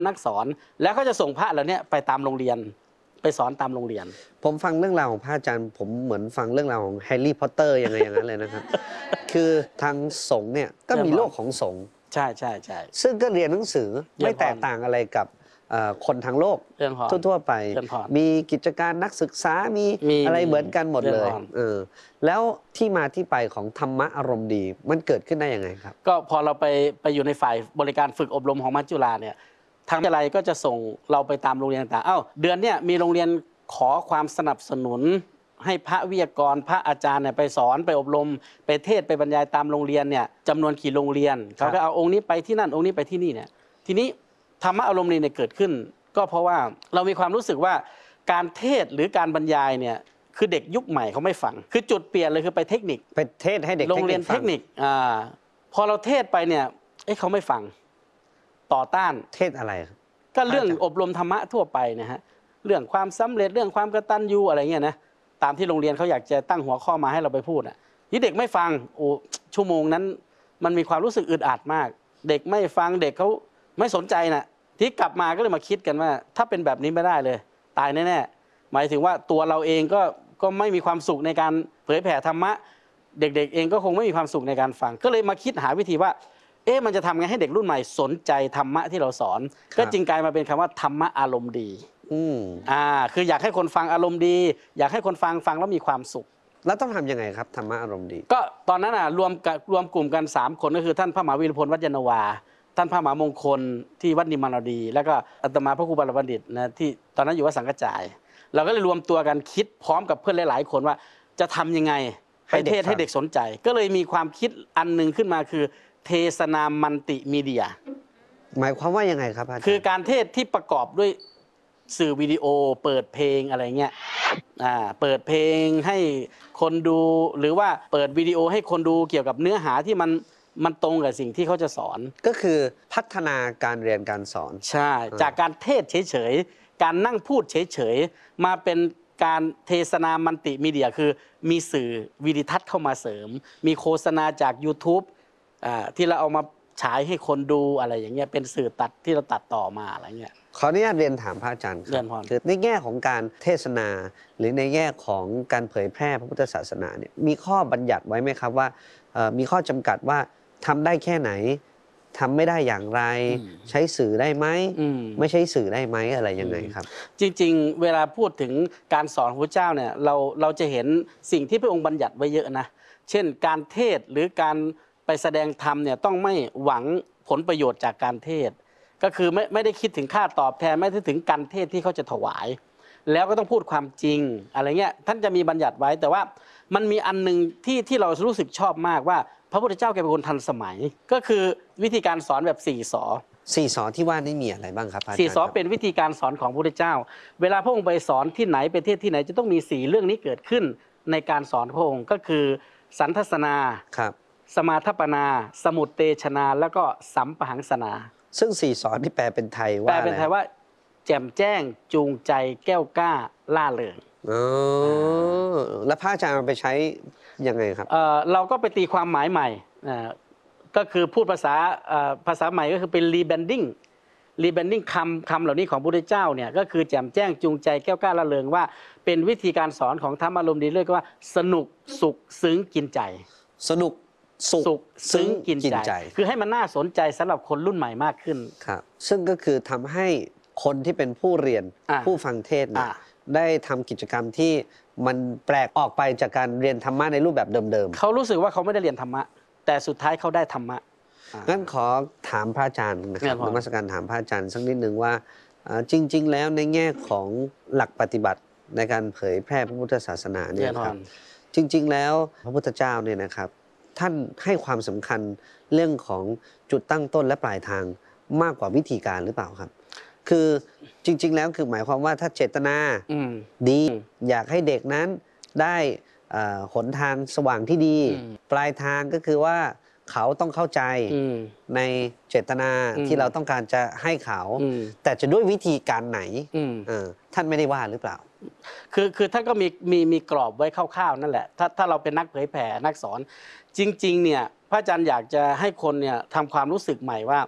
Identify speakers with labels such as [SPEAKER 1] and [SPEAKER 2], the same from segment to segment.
[SPEAKER 1] นักสอนแล้วก็จะส่งพระเหล่านี้ไปตามโรงเรียนไปสอนตามโรงเรียน
[SPEAKER 2] ผมฟังเรื่องราวของพระอาจารย์ผมเหมือนฟังเรื่องราวของแฮร์รี่พอตเตอร์ยังไงอย่างนั้นเลยนะครับ คือทางสงฆ์เนี่ยก็มีโลกของสงฆ์
[SPEAKER 1] ใช่ใช่ใช่
[SPEAKER 2] ซึ่งก็เรียนหนังสือไม่แตกต่างอะไรกับคนทางโลกทั่วไปมีกิจการนักศึกษามีอะไรเหมือนกันหมดเลยแล้วที่มาที่ไปของธรรมะอารมณ์ดีมันเกิดขึ้นได้ยังไงครับ
[SPEAKER 1] ก็พอเราไปอยู่ในฝ่ายบริการฝึกอบรมของมัจจุฬาเนี่ยทางวิทยาลัยก็จะส่งเราไปตามโรงเรียนต่างเดือนเนี้ยมีโรงเรียนขอความสนับสนุนให้พระวิทยากรพระอาจารย์เนี่ยไปสอนไปอบรมไปเทศไปบรรยายตามโรงเรียนเนี่ยจำนวนกี่โรงเรียนเขาก็เอาองค์นี้ไปที่นั่นองค์นี้ไปที่นี่เนี่ยทีนี้ธรรมะอารมณ์ดีเนี่ยเกิดขึ้นก็เพราะว่าเรามีความรู้สึกว่าการเทศหรือการบรรยายเนี่ยคือเด็กยุคใหม่เขาไม่ฟังคือจุดเปลี่ยนเลยคือไปเทคนิค
[SPEAKER 2] ไปเทศให้เด็ก
[SPEAKER 1] โรงเรียนเทคนิคพอเราเทศไปเนี่ยเขาไม่ฟังต่อต้าน
[SPEAKER 2] เทศอะไร
[SPEAKER 1] ก็เรื่องอบรมธรรมะทั่วไปนะฮะเรื่องความสำเร็จเรื่องความกตัญญูอะไรเงี้ยนะตามที่โรงเรียนเขาอยากจะตั้งหัวข้อมาให้เราไปพูดที่เด็กไม่ฟังชั่วโมงนั้นมันมีความรู้สึกอึดอัดมากเด็กไม่ฟังเด็กเขาไม่สนใจนะที่กลับมาก็เลยมาคิดกันว่าถ้าเป็นแบบนี้ไม่ได้เลยตายแน่ๆหมายถึงว่าตัวเราเองก็ไม่มีความสุขในการเผยแผ่ธรรมะเด็กๆเองก็คงไม่มีความสุขในการฟังก็เลยมาคิดหาวิธีว่ามันจะทำไงให้เด็กรุ่นใหม่สนใจธรรมะที่เราสอนก็จึงกลายมาเป็นคำว่าธรรมะอารมณ์ดีคืออยากให้คนฟังอารมณ์ดีอยากให้คนฟังแล้วมีความสุข
[SPEAKER 2] แล้วต้องทำยังไงครับธรรมะอารมณ์ดี
[SPEAKER 1] ก็ตอนนั้นรวมกลุ่มกัน3 คนก็คือท่านพระมหาวีรพลวัจนวาท่านพระมหามงคลที่วัดนิมมานดีแล้วก็อาตมาพระครูบาลบัณฑิตนะที่ตอนนั้นอยู่วัดสังกจายเราก็เลยรวมตัวกันคิดพร้อมกับเพื่อนหลายๆคนว่าจะทำยังไงไปเทศให้เด็กสนใจก็เลยมีความคิดอันนึงขึ้นมาคือเทศนามัลติมีเดีย
[SPEAKER 2] หมายความว่ายังไงครับอาจารย์
[SPEAKER 1] คือการเทศที่ประกอบด้วยสื่อวิดีโอเปิดเพลงอะไรเงี้ยเปิดเพลงให้คนดูหรือว่าเปิดวิดีโอให้คนดูเกี่ยวกับเนื้อหาที่มันตรงกับสิ่งที่เขาจะสอน
[SPEAKER 2] ก็คือพัฒนาการเรียนการสอน
[SPEAKER 1] ใช่จากการเทศเฉยๆการนั่งพูดเฉยๆมาเป็นการเทศนามัลติมีเดียคือมีสื่อวิดิทัศน์เข้ามาเสริมมีโฆษณาจาก YouTube ที่เราเอามาฉายให้คนดูอะไรอย่างเงี้ยเป็นสื่อตัดที่เราตัดต่อมาอะไรเงี้ย
[SPEAKER 2] ขออนุญาตเรียนถามพระอาจารย์ครับคือในแง่ของการเทศนาหรือในแง่ของการเผยแพร่พระพุทธศาสนาเนี่ยมีข้อบัญญัติไว้ไหมครับว่ามีข้อจำกัดว่าทำได้แค่ไหนทำไม่ได้อย่างไรใช้สื่อได้ไหมไม่ใช้สื่อได้ไหมอะไรยังไงครับ
[SPEAKER 1] จริงๆเวลาพูดถึงการสอนของพระเจ้าเนี่ยเราจะเห็นสิ่งที่พระองค์บัญญัติไว้เยอะนะเช่นการเทศหรือการไปแสดงธรรมเนี่ยต้องไม่หวังผลประโยชน์จากการเทศก็คือไม่ได้คิดถึงค่าตอบแทนไม่ได้ถึงการเทศที่เขาจะถวายแล้วก็ต้องพูดความจริงอะไรเงี้ยท่านจะมีบัญญัติไว้แต่ว่ามันมีอันนึงที่เรารู้สึกชอบมากว่าพระพุทธเจ้าแกเป็นคนทันสมัยก็คือวิธีการสอนแบบ4 ส
[SPEAKER 2] ที่ว่านี่มีอะไรบ้างครับ
[SPEAKER 1] 4 สเป็นวิธีการสอนของพระพุทธเจ้าเวลาพระองค์ไปสอนที่ไหนไปเทศที่ไหนจะต้องมี4เรื่องนี้เกิดขึ้นในการสอนพระองค์ก็คือสันทัสนาสมาทัปปนาสมุตเตชนาแล้วก็สัมปหังสนา
[SPEAKER 2] ซึ่ง4 สที่แปลเป็นไทยว่า
[SPEAKER 1] แปลเป็นไทยว่าแจ่มแจ้งจูงใจแก้วกล้าล่าเริง
[SPEAKER 2] แล้วพระอาจารย์เอาไปใช้ยังไงครับ
[SPEAKER 1] เราก็ไปตีความหมายใหม่ก็คือพูดภาษาใหม่ก็คือเป็นรีแบรนดิ้งคำเหล่านี้ของพระพุทธเจ้าเนี่ยก็คือแจ่มแจ้งจูงใจแก้วกล้าล่าเริงว่าเป็นวิธีการสอนของธรรมอารมณ์ดีเรียกว่าสนุกสุขซึ้งกินใจ
[SPEAKER 2] สนุกสุข
[SPEAKER 1] ซึ้งกินใจคือให้มันน่าสนใจสำหรับคนรุ่นใหม่มากขึ้น
[SPEAKER 2] ครับซึ่งก็คือทำให้คนที่เป็นผู้เรียนผู้ฟังเทศน์ได้ทำกิจกรรมที่มันแปลกออกไปจากการเรียนธรรมะในรูปแบบเดิม
[SPEAKER 1] ๆเขารู้สึกว่าเขาไม่ได้เรียนธรรมะแต่สุดท้ายเขาได้ธรรมะ
[SPEAKER 2] งั้นขอถามพระอาจารย์นะครับนมัสการถามพระอาจารย์สักนิดนึงว่าจริงๆแล้วในแง่ของหลักปฏิบัติในการเผยแพร่พระพุทธศาสนาเนี่ยครับจริงๆแล้วพระพุทธเจ้าเนี่ยนะครับท่านให้ความสำคัญเรื่องของจุดตั้งต้นและปลายทางมากกว่าวิธีการหรือเปล่าครับคือจริงๆแล้วคือหมายความว่าถ้าเจตนาดีอยากให้เด็กนั้นได้หนทางสว่างที่ดีปลายทางก็คือว่าเขาต้องเข้าใจในเจตนาที่เราต้องการจะให้เขาแต่จะด้วยวิธีการไหนท่านไม่ได้ว่าหรือเปล่า
[SPEAKER 1] คือท่านก็มีกรอบไว้คร่าวๆนั่นแหละถ้าเราเป็นนักเผยแผ่นักสอนจริงๆเนี่ยพระอาจารย์อยากจะให้คนเนี่ยทำความรู้สึกใหม่ว่าพ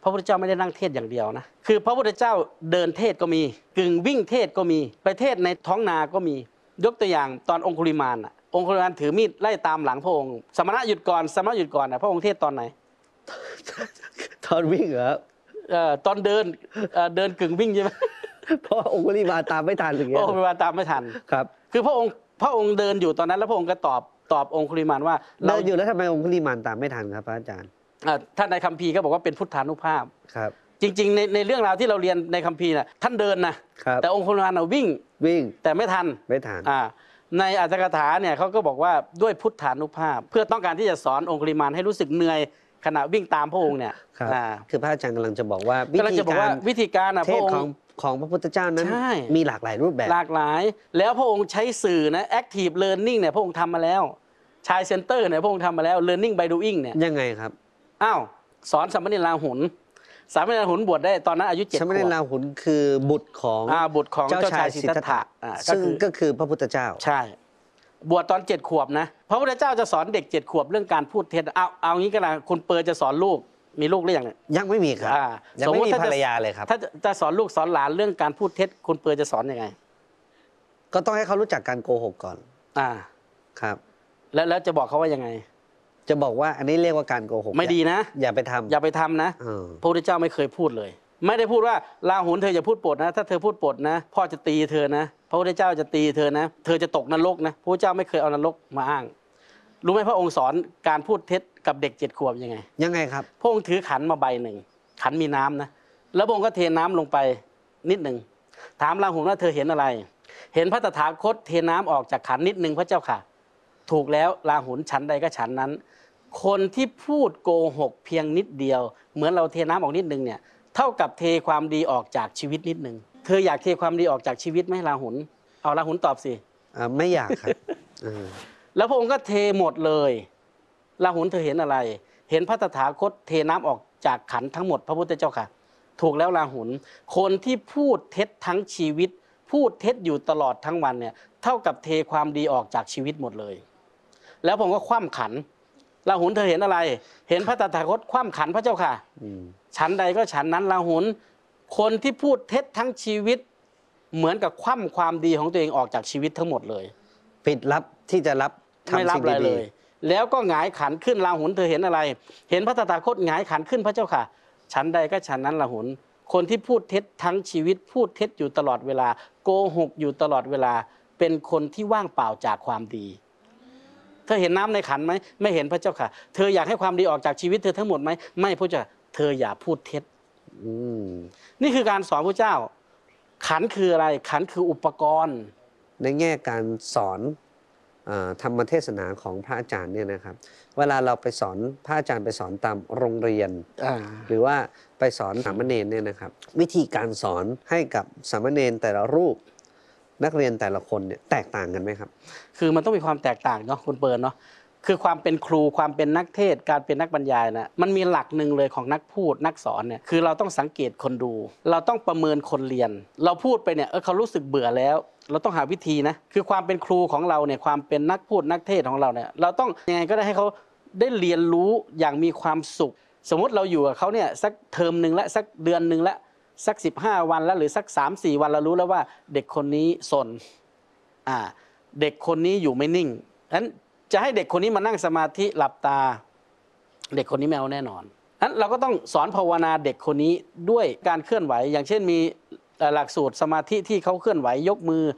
[SPEAKER 1] ระพุทธเจ้าไม่ได้นั่งเทศอย่างเดียวนะคือพระพุทธเจ้าเดินเทศก็มีกึ่งวิ่งเทศก็มีไปเทศในท้องนาก็มียกตัวอย่างตอนองคุลิมานองคุลิมานถือมีดไล่ตามหลังพระองค์สมณะหยุดก่อนสมณะหยุดก่อนพระองค์เทศตอนไหน
[SPEAKER 2] ตอนวิ่งเหรอ
[SPEAKER 1] ตอนเดินกึ่งวิ่งใช่ไหม
[SPEAKER 2] เพราะองคุลิมานตามไม่ทันอย่างเงี้ย
[SPEAKER 1] องคุลิมานตามไม่ทัน
[SPEAKER 2] ครับ
[SPEAKER 1] คือพระองค์เดินอยู่ตอนนั้นแล้วพระองค์ก็ตอบองคุลิมานว่า
[SPEAKER 2] เราอยู่แล้วทำไมองคุลิมานตามไม่ทันครับพระอาจารย์
[SPEAKER 1] ท่านในคัมภีร์ก็บอกว่าเป็นพุทธานุภาพ
[SPEAKER 2] ครับ
[SPEAKER 1] จริงๆในเรื่องราวที่เราเรียนในคัมภีร์น่ะท่านเดินนะแต่องคุลิมานวิ่งแต่ไม่ทันในอัตถกถาเนี่ยเขาก็บอกว่าด้วยพุทธานุภาพเพื่อต้องการที่จะสอนองคุลิมานให้รู้สึกเหนื่อยขณะวิ่งตามพระองค์เนี่ย
[SPEAKER 2] คือพระอาจารย์กำลังจะบอกว่า
[SPEAKER 1] วิธีการ
[SPEAKER 2] เทศของพระพุทธเจ้านั้นมีหลากหลายรูปแบบ
[SPEAKER 1] หลากหลายแล้วพระองค์ใช้สื่อนะ active learning เนี่ยพระองค์ทำมาแล้วชายเซ็นเตอร์เนี่ยพระองค์ทำมาแล้ว learning by doing เนี่ย
[SPEAKER 2] ยังไงครับ
[SPEAKER 1] สอนสามเณรราหุลสามเณรราหุลบวชได้ตอนนั้นอายุ7 ขวบ
[SPEAKER 2] สามเณรราหุลคือบุตรของเจ้าชายสิทธัตถะซึ่งก็คือพระพุทธเจ้า
[SPEAKER 1] ใช่บวชตอน7 ขวบนะพระพุทธเจ้าจะสอนเด็ก7 ขวบเรื่องการพูดเท็จเอางี้ก็แล้วคุณเปิดจะสอนลูกมีลูกหรือยังเนี่ย
[SPEAKER 2] ยังไม่มีครับยังไม่มีภรรยาเลยครับ
[SPEAKER 1] ถ้าจะสอนลูกสอนหลานเรื่องการพูดเท็จคุณเปิดจะสอนยังไง
[SPEAKER 2] ก็ต้องให้เขารู้จักการโกหกก่อนครับ
[SPEAKER 1] แล้วจะบอกเขาว่ายังไง
[SPEAKER 2] จะบอกว่าอันนี้เรียกว่าการโกหก
[SPEAKER 1] ไม่ดีนะ
[SPEAKER 2] อย่าไปทำ
[SPEAKER 1] นะพระพุทธเจ้าไม่เคยพูดเลยไม่ได้พูดว่าราหุลเธออย่าพูดปดนะถ้าเธอพูดปดนะพ่อจะตีเธอนะพระพุทธเจ้าจะตีเธอนะเธอจะตกนรกนะพระพุทธเจ้าไม่เคยเอานรกมาอ้างรู้ไหมพระองค์สอนการพูดเท็จกับเด็ก7 ขวบยังไง
[SPEAKER 2] ครับ
[SPEAKER 1] พระองค์ถือขันมาใบหนึ่งขันมีน้ำนะแล้วพระองค์ก็เทน้ำลงไปนิดหนึ่งถามราหุลว่าเธอเห็นอะไรเห็นพระตถาคตเทน้ำออกจากขันนิดหนึ่งพระเจ้าค่ะถูกแล้วราหุลฉันใดก็ฉันนั้นคนที่พูดโกหกเพียงนิดเดียวเหมือนเราเทน้ำออกนิดนึงเนี่ยเท่ากับเทความดีออกจากชีวิตนิดนึงเธออยากเทความดีออกจากชีวิตไหมราหุลเอาราหุลตอบสิ
[SPEAKER 2] ไม่อยากครับ
[SPEAKER 1] แล้วพระองค์ก็เทหมดเลยราหุลเธอเห็นอะไรเห็นพระตถาคตเทน้ำออกจากขันทั้งหมดพระพุทธเจ้าค่ะถูกแล้วราหุลคนที่พูดเท็จทั้งชีวิตพูดเท็จอยู่ตลอดทั้งวันเนี่ยเท่ากับเทความดีออกจากชีวิตหมดเลยแล้วผมก็คว่ำขันราหุลเธอเห็นอะไรเห็นพระตถาคตคว่ำขันพระเจ้าค่ะฉันใดก็ฉันนั้นราหุลคนที่พูดเท็จทั้งชีวิตเหมือนกับคว่ำความดีของตัวเองออกจากชีวิตทั้งหมดเลย
[SPEAKER 2] ปิดลับที่จะรับ
[SPEAKER 1] ไม่รับอะไรเลยแล้วก็หงายขันขึ้นราหุลเธอเห็นอะไรเห็นพระตถาคตหงายขันขึ้นพระเจ้าค่ะฉันใดก็ฉันนั้นราหุลคนที่พูดเท็จทั้งชีวิตพูดเท็จอยู่ตลอดเวลาโกหกอยู่ตลอดเวลาเป็นคนที่ว่างเปล่าจากความดีเธอเห็นน้ำในขันไหมไม่เห็นพระเจ้าค่ะเธออยากให้ความดีออกจากชีวิตเธอทั้งหมดไหมไม่พระเจ้าเธออย่าพูดเท็จนี่คือการสอนพระเจ้าขันคืออะไรขันคืออุปกรณ์
[SPEAKER 2] ในแง่การสอนธรรมเทศนาของพระอาจารย์เนี่ยนะครับเวลาเราไปสอนพระอาจารย์ไปสอนตามโรงเรียนหรือว่าไปสอนสามเณรเนี่ยนะครับวิธีการสอนให้กับสามเณรแต่ละรูปนักเรียนแต่ละคนเนี่ยแตกต่างกันไหมครับ
[SPEAKER 1] คือมันต้องมีความแตกต่างเนาะคุณเปิร์นเนาะคือความเป็นครูความเป็นนักเทศการเป็นนักบรรยายนะมันมีหลักหนึ่งเลยของนักพูดนักสอนเนี่ยคือเราต้องสังเกตคนดูเราต้องประเมินคนเรียนเราพูดไปเนี่ยเขารู้สึกเบื่อแล้วเราต้องหาวิธีนะคือความเป็นครูของเราเนี่ยความเป็นนักพูดนักเทศของเราเนี่ยเราต้องยังไงก็ได้ให้เขาได้เรียนรู้อย่างมีความสุขสมมติเราอยู่กับเขาเนี่ยสักเทอมหนึ่งละสักเดือนหนึ่งละสัก15 วันแล้วหรือสัก3-4 วันเรารู้แล้วว่าเด็กคนนี้ซนเด็กคนนี้อยู่ไม่นิ่งนั้นจะให้เด็กคนนี้มานั่งสมาธิหลับตาเด็กคนนี้ไม่เอาแน่นอนนั้นเราก็ต้องสอนภาวนาเด็กคนนี้ด้วยการเคลื่อนไหวอย่างเช่นมีหลักสูตรสมาธิที่เขาเคลื่อนไหวยกมือ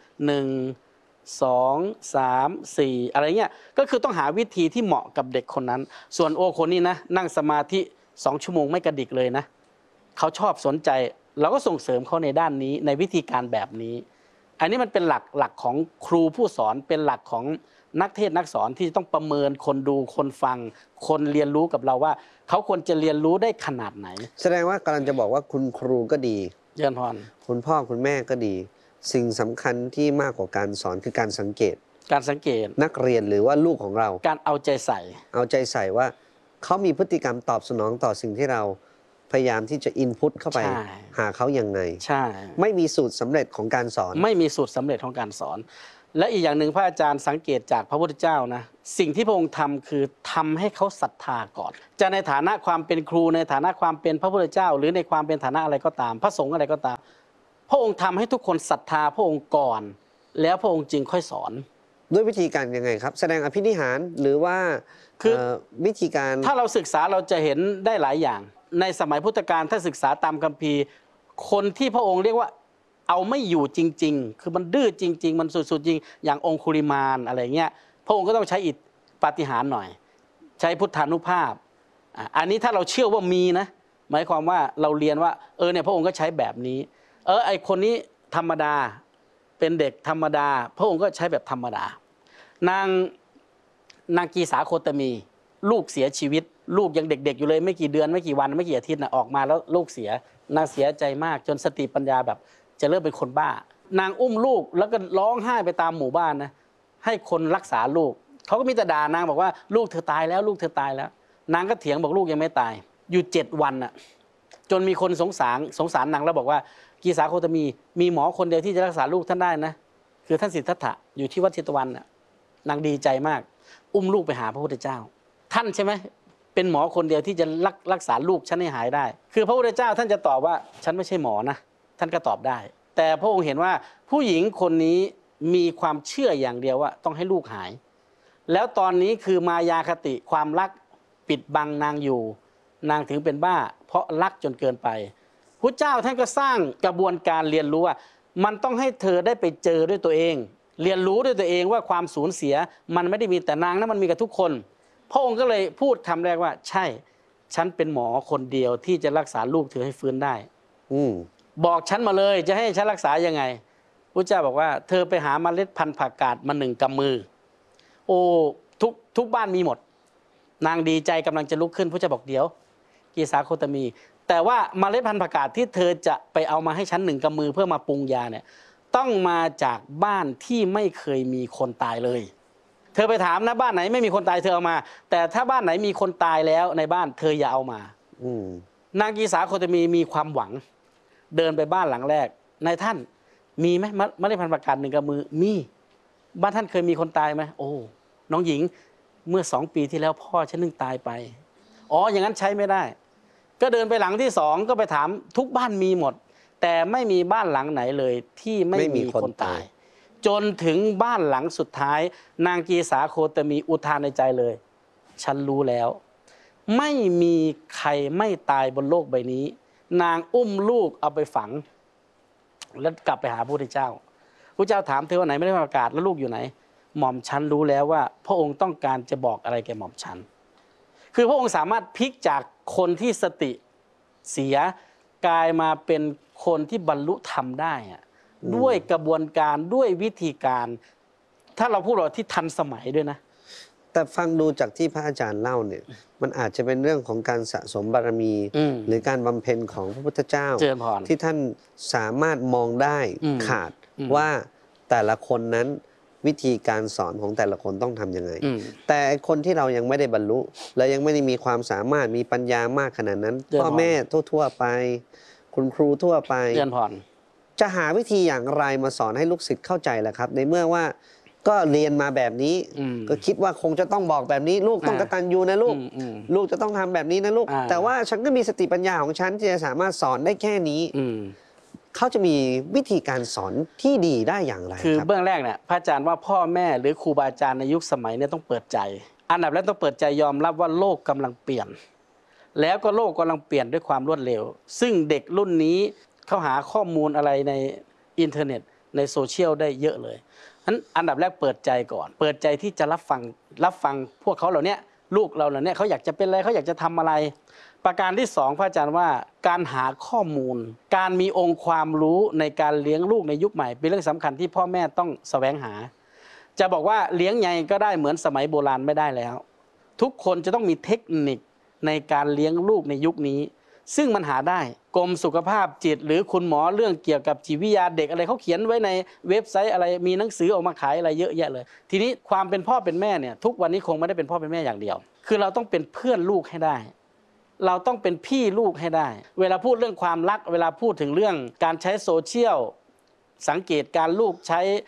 [SPEAKER 1] 1 2 3 4อะไรเงี้ยก็คือต้องหาวิธีที่เหมาะกับเด็กคนนั้นส่วนโอคนนี้นะนั่งสมาธิ2 ชั่วโมงไม่กระดิกเลยนะเขาชอบสนใจเราก็ส่งเสริมเขาในด้านนี้ในวิธีการแบบนี้อันนี้มันเป็นหลักของครูผู้สอนเป็นหลักของนักเทศนักสอนที่ต้องประเมินคนดูคนฟังคนเรียนรู้กับเราว่าเขาควรจะเรียนรู้ได้ขนาดไหน
[SPEAKER 2] แสดงว่ากำลังจะบอกว่าคุณครูก็ดี
[SPEAKER 1] เยินพร
[SPEAKER 2] คุณพ่อคุณแม่ก็ดีสิ่งสำคัญที่มากกว่าการสอนคือการสังเกตนักเรียนหรือว่าลูกของเรา
[SPEAKER 1] การเอาใจใส่
[SPEAKER 2] ว่าเขามีพฤติกรรมตอบสนองต่อสิ่งที่เราพยายามที่จะอินพุตเข้าไปหาเขาอย่างไง
[SPEAKER 1] ใช่
[SPEAKER 2] ไม่มีสูตรสำเร็จของการสอน
[SPEAKER 1] ไม่มีสูตรสำเร็จของการสอนและอีกอย่างหนึ่งพระอาจารย์สังเกตจากพระพุทธเจ้านะสิ่งที่พระองค์ทำคือทำให้เขาศรัทธาก่อนจะในฐานะความเป็นครูในฐานะความเป็นพระพุทธเจ้าหรือในความเป็นฐานะอะไรก็ตามพระสงฆ์อะไรก็ตามพระองค์ทำให้ทุกคนศรัทธาพระองค์ก่อนแล้วพระองค์จึงค่อยสอน
[SPEAKER 2] ด้วยวิธีการยังไงครับแสดงอภินิหารหรือว่าคือวิธีการ
[SPEAKER 1] ถ้าเราศึกษาเราจะเห็นได้หลายอย่างในสมัยพุทธกาลถ้าศึกษาตามคัมภีร์คนที่พระองค์เรียกว่าเอาไม่อยู่จริงๆคือมันดื้อจริงๆมันสุดๆจริงอย่างองคุลิมานอะไรเงี้ยพระองค์ก็ต้องใช้อิทธิปาฏิหาริย์หน่อยใช้พุทธานุภาพอันนี้ถ้าเราเชื่อว่ามีนะหมายความว่าเราเรียนว่าเนี่ยพระองค์ก็ใช้แบบนี้ไอคนนี้ธรรมดาเป็นเด็กธรรมดาพระองค์ก็ใช้แบบธรรมดานางกีสาโคตมีลูกเสียชีวิตลูกยังเด็กๆอยู่เลยไม่กี่เดือนไม่กี่วันไม่กี่อาทิตย์ออกมาแล้วลูกเสียนางเสียใจมากจนสติปัญญาแบบจะเริ่มเป็นคนบ้านางอุ้มลูกแล้วก็ร้องไห้ไปตามหมู่บ้านนะให้คนรักษาลูกเขาก็มีแต่ด่านางบอกว่าลูกเธอตายแล้วลูกเธอตายแล้วนางก็เถียงบอกลูกยังไม่ตายอยู่7 วันจนมีคนสงสารนางแล้วบอกว่ากีสาโคตมีหมอคนเดียวที่จะรักษาลูกท่านได้นะคือท่านสิทธัตถะอยู่ที่วัดเชตวันนางดีใจมากอุ้มลูกไปหาพระพุทธเจ้าท่านใช่ไหมเป็นหมอคนเดียวที่จะรักษาลูกฉันให้หายได้คือพระพุทธเจ้าท่านจะตอบว่าฉันไม่ใช่หมอนะท่านก็ตอบได้แต่พระองค์เห็นว่าผู้หญิงคนนี้มีความเชื่ออย่างเดียวว่าต้องให้ลูกหายแล้วตอนนี้คือมายาคติความรักปิดบังนางอยู่นางถึงเป็นบ้าเพราะรักจนเกินไปพระเจ้าท่านก็สร้างกระบวนการเรียนรู้ว่ามันต้องให้เธอได้ไปเจอด้วยตัวเองเรียนรู้ด้วยตัวเองว่าความสูญเสียมันไม่ได้มีแต่นางนะมันมีกับทุกคนพระองค์ก็เลยพูดคำแรกว่าใช่ฉันเป็นหมอคนเดียวที่จะรักษาลูกเธอให้ฟื้นได้บอกฉันมาเลยจะให้ฉันรักษายังไงพระเจ้าบอกว่าเธอไปหาเมล็ดพันธุ์ผักกาดมา1 กำมือโอ้ทุกบ้านมีหมดนางดีใจกำลังจะลุกขึ้นพระเจ้าบอกเดี๋ยวกีสาโคตมีแต่ว่าเมล็ดพันธุ์ผักกาดที่เธอจะไปเอามาให้ฉัน1 กำมือเพื่อมาปรุงยาเนี่ยต้องมาจากบ้านที่ไม่เคยมีคนตายเลยเธอไปถามนะบ้านไหนไม่มีคนตายเธอเอามาแต่ถ้าบ้านไหนมีคนตายแล้วในบ้านเธออย่าเอามานางกีสาโคตมีความหวังเดินไปบ้านหลังแรกนายท่านมีไหมเมล็ดพันธุ์ผักกาด1 กำมือมีบ้านท่านเคยมีคนตายไหมโอ้น้องหญิงเมื่อ2 ปีที่แล้วพ่อฉันนึงตายไปอย่างนั้นใช้ไม่ได้ก็เดินไปหลังที่2ก็ไปถามทุกบ้านมีหมดแต่ไม่มีบ้านหลังไหนเลยที่ไม่มีคนตายจนถึงบ้านหลังสุดท้ายนางกีสาโคตมีอุทานในใจเลยฉันรู้แล้วไม่มีใครไม่ตายบนโลกใบนี้นางอุ้มลูกเอาไปฝังแล้วกลับไปหาพระพุทธเจ้าพระเจ้าถามเธอว่าไหนไม่ได้ประกาศแล้วลูกอยู่ไหนหม่อมฉันรู้แล้วว่าพระองค์ต้องการจะบอกอะไรแก่หม่อมฉันคือพระองค์สามารถพลิกจากคนที่สติเสียกลายมาเป็นคนที่บรรลุธรรมได้ด้วยกระบวนการด้วยวิธีการถ้าเราพูดว่าที่ทันสมัยด้วยนะ
[SPEAKER 2] แต่ฟังดูจากที่พระอาจารย์เล่าเนี่ยมันอาจจะเป็นเรื่องของการสะสมบารมีหรือการบำเพ็ญของพระพุทธเจ้าที่ท่านสามารถมองได้ขาดว่าแต่ละคนนั้นวิธีการสอนของแต่ละคนต้องทำยังไงแต่คนที่เรายังไม่ได้บรรลุและยังไม่ได้มีความสามารถมีปัญญามากขนาดนั้นพ่อแม่ทั่วไปคุณครูทั่วไปจะหาวิธีอย่างไรมาสอนให้ลูกศิษย์เข้าใจล่ะครับในเมื่อว่าก็เรียนมาแบบนี้ก็คิดว่าคงจะต้องบอกแบบนี้ลูกต้องกตัญญูนะลูกลูกจะต้องทำแบบนี้นะลูกแต่ว่าฉันก็มีสติปัญญาของฉันที่จะสามารถสอนได้แค่นี้เขาจะมีวิธีการสอนที่ดีได้อย่างไร
[SPEAKER 1] คือเบื้องแรกเนี่ยพระอาจารย์ว่าพ่อแม่หรือครูบาอาจารย์ในยุคสมัยเนี่ยต้องเปิดใจอันดับแรกต้องเปิดใจยอมรับว่าโลกกำลังเปลี่ยนแล้วก็โลกกำลังเปลี่ยนด้วยความรวดเร็วซึ่งเด็กรุ่นนี้เขาหาข้อมูลอะไรในอินเทอร์เน็ตในโซเชียลได้เยอะเลยอันดับแรกเปิดใจก่อนเปิดใจที่จะรับฟังพวกเขาเหล่านี้ลูกเราเหล่านี้เขาอยากจะเป็นอะไรเขาอยากจะทำอะไรประการที่2พระอาจารย์ว่าการหาข้อมูลการมีองค์ความรู้ในการเลี้ยงลูกในยุคใหม่เป็นเรื่องสำคัญที่พ่อแม่ต้องแสวงหาจะบอกว่าเลี้ยงไงก็ได้เหมือนสมัยโบราณไม่ได้แล้วทุกคนจะต้องมีเทคนิคในการเลี้ยงลูกในยุคนี้ซึ่งมันหาได้กรมสุขภาพจิตหรือคุณหมอเรื่องเกี่ยวกับจิตวิทยาเด็กอะไรเขาเขียนไว้ในเว็บไซต์อะไรมีหนังสือออกมาขายอะไรเยอะแยะเลยทีนี้ความเป็นพ่อเป็นแม่เนี่ยทุกวันนี้คงไม่ได้เป็นพ่อเป็นแม่อย่างเดียวคือเราต้องเป็นเพื่อนลูกให้ได้เราต้องเป็นพี่ลูกให้ได้เวลาพูดเรื่องความรักเวลาพูดถึงเรื่องการใช้โซเชียลสังเกตการลูกใช้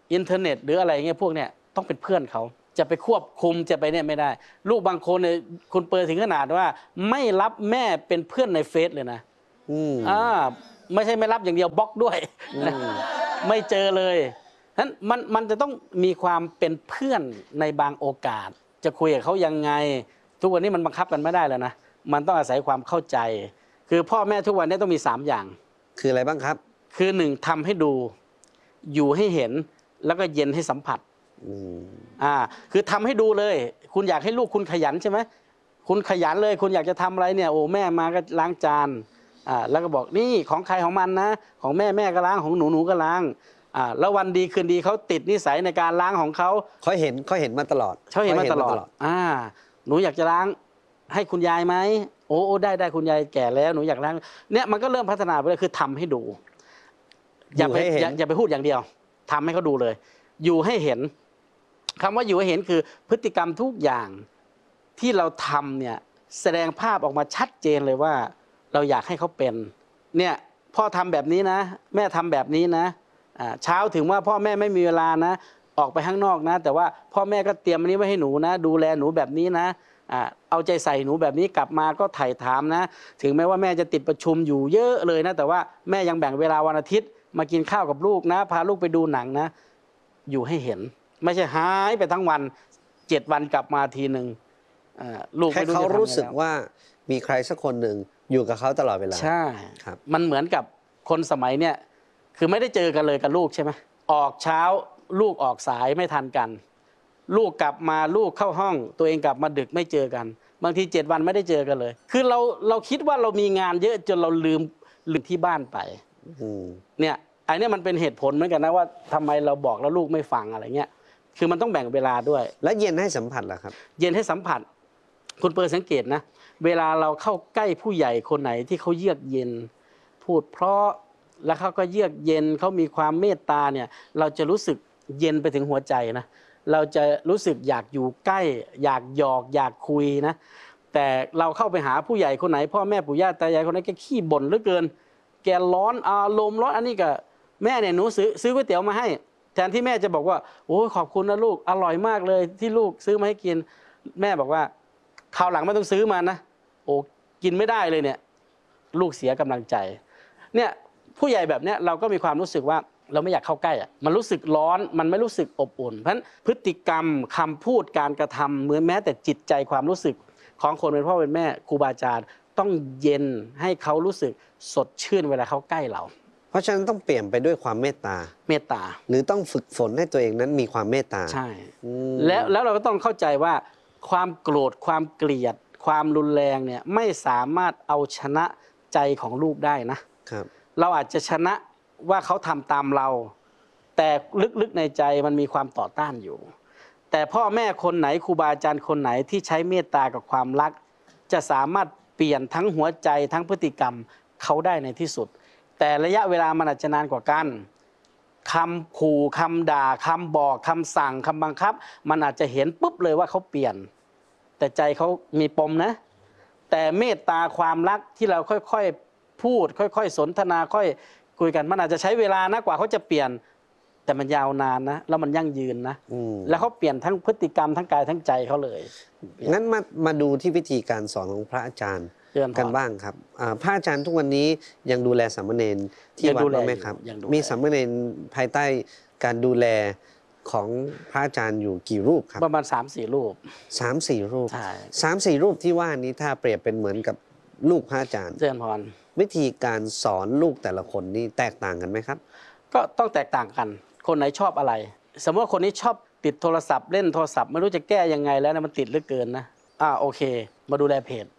[SPEAKER 1] อินเทอร์เน็ตหรืออะไรเงี้ยพวกเนี้ยต้องเป็นเพื่อนเขาจะไปควบคุมจะไปเนี่ยไม่ได้ลูกบางคนเนี่ยคุณเปิดถึงขนาดว่าไม่รับแม่เป็นเพื่อนในเฟซเลยนะไม่ใช่ไม่รับอย่างเดียวบล็อกด้วยไม่เจอเลยฉะนั้นมันจะต้องมีความเป็นเพื่อนในบางโอกาสจะคุยกับเขายังไงทุกวันนี้มันบังคับกันไม่ได้แล้วนะมันต้องอาศัยความเข้าใจคือพ่อแม่ทุกวันนี้ต้องมี3อย่าง
[SPEAKER 2] คืออะไรบ้างครับ
[SPEAKER 1] คือ1ทำให้ดูอยู่ให้เห็นแล้วก็เย็นให้สัมผัสคือทำให้ดูเลยคุณอยากให้ลูกคุณขยันใช่ไหมคุณขยันเลยคุณอยากจะทำอะไรเนี่ยโอ้แม่มาก็ล้างจานแล้วก็บอกนี่ของใครของมันนะของแม่แม่ก็ล้างของหนูหนูก็ล้างแล้ววันดีคืนดีเขาติดนิสัยในการล้างของเขา
[SPEAKER 2] เห็นมาตลอด
[SPEAKER 1] เขาเห็นมาตลอดหนูอยากจะล้างให้คุณยายไหมโอ้ได้คุณยายแก่แล้วหนูอยากล้างเนี่ยมันก็เริ่มพัฒนาไปเลยคือทำให้ดูอย่าไปพูดอย่างเดียวทำให้เขาดูเลยอยู่ให้เห็นคำว่าอยู่ให้เห็นคือพฤติกรรมทุกอย่างที่เราทำเนี่ยแสดงภาพออกมาชัดเจนเลยว่าเราอยากให้เขาเป็นเนี่ยพ่อทำแบบนี้นะแม่ทำแบบนี้นะเช้าถึงว่าพ่อแม่ไม่มีเวลานะออกไปข้างนอกนะแต่ว่าพ่อแม่ก็เตรียมอันนี้ไว้ให้หนูนะดูแลหนูแบบนี้นะเอาใจใส่หนูแบบนี้กลับมาก็ไถ่ถามนะถึงแม้ว่าแม่จะติดประชุมอยู่เยอะเลยนะแต่ว่าแม่ยังแบ่งเวลาวันอาทิตย์มากินข้าวกับลูกนะพาลูกไปดูหนังนะอยู่ให้เห็นไม่ใช่หายไปทั้งวัน7 วันกลับมาทีหนึ่งลูก
[SPEAKER 2] ให้เขารู้สึกว่ามีใครสักคนหนึ่งอยู่กับเขาตลอดเวลา
[SPEAKER 1] ใช่ครับมันเหมือนกับคนสมัยเนี้ยคือไม่ได้เจอกันเลยกับลูกใช่ไหมออกเช้าลูกออกสายไม่ทันกันลูกกลับมาลูกเข้าห้องตัวเองกลับมาดึกไม่เจอกันบางที7 วันไม่ได้เจอกันเลยคือเราคิดว่าเรามีงานเยอะจนเราลืมที่บ้านไปเนี่ยไอ้นี่มันเป็นเหตุผลเหมือนกันนะว่าทำไมเราบอกแล้วลูกไม่ฟังอะไรเงี้ยคือมันต้องแบ่งเวลาด้วย
[SPEAKER 2] แล้วเย็นให้สัมผัสล่ะครับ
[SPEAKER 1] เย็นให้สัมผัสคุณเปิดสังเกตนะเวลาเราเข้าใกล้ผู้ใหญ่คนไหนที่เขาเยือกเย็นพูดเพราะแล้วเขาก็เยือกเย็นเขามีความเมตตาเนี่ยเราจะรู้สึกเย็นไปถึงหัวใจนะเราจะรู้สึกอยากอยู่ใกล้อยากหยอกอยากคุยนะแต่เราเข้าไปหาผู้ใหญ่คนไหนพ่อแม่ปู่ย่าตายายคนนั้นแกขี้บ่นเหลือเกินแกร้อนอารมณ์ร้อนอันนี้ก็แม่เนี่ยหนูซื้อก๋วยเตี๋ยวมาให้แทนที่แม่จะบอกว่าโอ้ขอบคุณนะลูกอร่อยมากเลยที่ลูกซื้อมาให้กินแม่บอกว่าคราวหลังไม่ต้องซื้อมานะโอ้กินไม่ได้เลยเนี่ยลูกเสียกำลังใจเนี่ยผู้ใหญ่แบบเนี้ยเราก็มีความรู้สึกว่าเราไม่อยากเข้าใกล้มันรู้สึกร้อนมันไม่รู้สึกอบอุ่นเพราะฉะนั้นพฤติกรรมคำพูดการกระทำเหมือนแม้แต่จิตใจความรู้สึกของคนเป็นพ่อเป็นแม่ครูบาอาจารย์ต้องเย็นให้เขารู้สึกสดชื่นเวลาเขาใกล้เรา
[SPEAKER 2] เพราะฉะนั้นต้องเปลี่ยนไปด้วยความเมตตาหรือต้องฝึกฝนให้ตัวเองนั้นมีความเมตตา
[SPEAKER 1] ใช่แล้วเราก็ต้องเข้าใจว่าความโกรธความเกลียดความรุนแรงเนี่ยไม่สามารถเอาชนะใจของลูกได้นะครับเราอาจจะชนะว่าเขาทำตามเราแต่ลึกๆในใจมันมีความต่อต้านอยู่แต่พ่อแม่คนไหนครูบาอาจารย์คนไหนที่ใช้เมตตากับความรักจะสามารถเปลี่ยนทั้งหัวใจทั้งพฤติกรรมเขาได้ในที่สุดแต่ระยะเวลามันอาจจะนานกว่ากันคำขู่คำด่าคำบอกคำสั่งคำบังคับมันอาจจะเห็นปุ๊บเลยว่าเขาเปลี่ยนแต่ใจเขามีปมนะแต่เมตตาความรักที่เราค่อยๆพูดค่อยๆสนทนาค่อยคุยกันมันอาจจะใช้เวลานะกว่าเขาจะเปลี่ยนแต่มันยาวนานนะแล้วมันยั่งยืนนะแล้วเขาเปลี่ยนทั้งพฤติกรรมทั้งกายทั้งใจเขาเลย
[SPEAKER 2] งั้นมาดูที่วิธีการสอนของพระอาจารย์กันบ้างครับพระอาจารย์ทุกวันนี้ยังดูแลสามเณรที่วัดบ้างไหมครับมีสามเณรภายใต้การดูแลของพระอาจารย์อยู่กี่รูปครับ
[SPEAKER 1] ประมาณ3-4 รูป
[SPEAKER 2] 3-4 รูป3-4 รูปที่ว่านี้ถ้าเปรียบเป็นเหมือนกับลูกพระอาจารย์
[SPEAKER 1] เจริญพร
[SPEAKER 2] วิธีการสอนลูกแต่ละคนนี่แตกต่างกันไหมครับ
[SPEAKER 1] ก็ต้องแตกต่างกันคนไหนชอบอะไรสมมติว่าคนนี้ชอบติดโทรศัพท์เล่นโทรศัพท์ไม่รู้จะแก้ยังไงแล้วนะมันติดเหลือเกินนะโอเคมาดูแลเพจ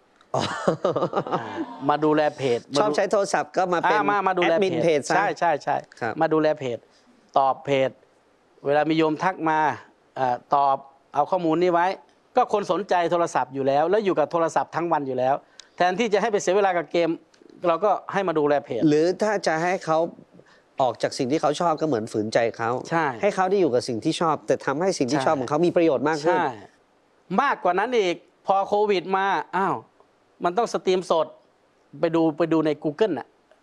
[SPEAKER 1] มาดูแลเพจ
[SPEAKER 2] ชอบใช้โทรศัพท์ก็มาเป็น
[SPEAKER 1] แอดมินเพจใช่มาดูแลเพจตอบเพจเวลามีโยมทักมาตอบเอาข้อมูลนี้ไว้ก็คนสนใจโทรศัพท์อยู่แล้วแล้วอยู่กับโทรศัพท์ทั้งวันอยู่แล้วแทนที่จะให้ไปเสียเวลากับเกมเราก็ให้มาดูแลเพจ
[SPEAKER 2] หรือถ้าจะให้เขาออกจากสิ่งที่เขาชอบก็เหมือนฝืนใจเขาให้เขาได้อยู่กับสิ่งที่ชอบแต่ทำให้สิ่งที่ชอบของเขามีประโยชน์มากขึ้น
[SPEAKER 1] มากกว่านั้นอีกพอโควิดมามันต้องสตรีมสดไปดูใน Google น่ะไป